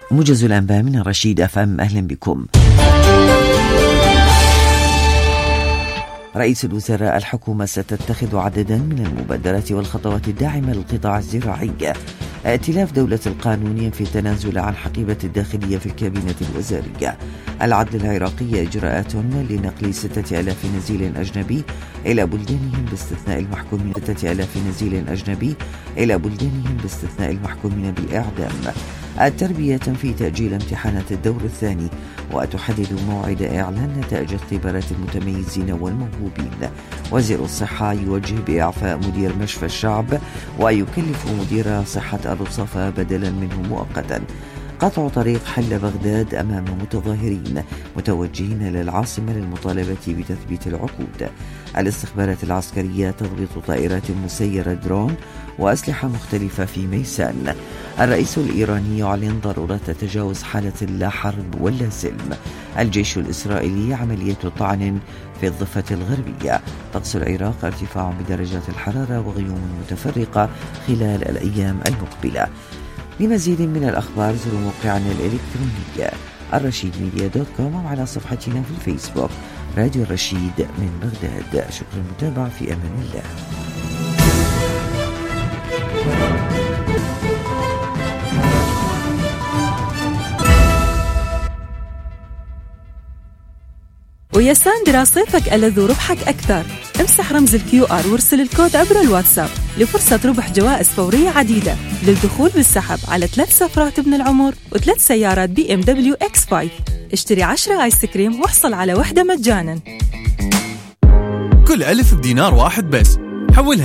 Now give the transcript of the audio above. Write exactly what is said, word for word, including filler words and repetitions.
موجز الأنباء من الرشيد أف أم. أهلا بكم. رئيس الوزراء الحكومة ستتخذ عددا من المبادرات والخطوات الداعمة للقطاع الزراعي. ائتلاف دولة القانون ينفي التنازل عن حقيبة الداخلية في الكابينة الوزارية. العدل العراقي إجراءات لنقل ستة آلاف نزيل أجنبي إلى بلدانهم باستثناء المحكومين ستة آلاف نزيل أجنبي إلى بلدانهم باستثناء المحكومين بالإعدام. التربية تنفي تأجيل امتحانات الدور الثاني وتحدد موعد إعلان نتائج اختبارات المتميزين والموهوبين. وزير الصحة يوجه بإعفاء مدير مشفى الشعب ويكلف مدير صحة الرصافة بدلا منه مؤقتا. قطع طريق حل بغداد أمام متظاهرين متوجهين للعاصمة للمطالبة بتثبيت العقود. الاستخبارات العسكرية تضبط طائرات مسيرة درون وأسلحة مختلفة في ميسان. الرئيس الإيراني يعلن ضرورة تجاوز حالة لا حرب ولا سلم. الجيش الإسرائيلي عملية طعن في الضفة الغربية. طقس العراق ارتفاع بدرجات الحرارة وغيوم متفرقة خلال الأيام المقبلة. لمزيد من الأخبار زوروا موقعنا الإلكتروني الرشيد ميديا دوت كوم وعلى صفحتنا في الفيسبوك راديو الرشيد من بغداد. شكرا للمتابعة، في أمان الله. ويا ساندرا صيفك ألذ وربحك أكثر. امسح رمز الكيو آر وارسل الكود عبر الواتساب لفرصة ربح جوائز فورية عديدة للدخول بالسحب على ثلاث سفرات من العمر وثلاث سيارات بي ام دبليو اكس خمسة. اشتري عشرة آيس كريم واحصل على واحدة مجانا. كل ألف بدينار واحد بس، حولها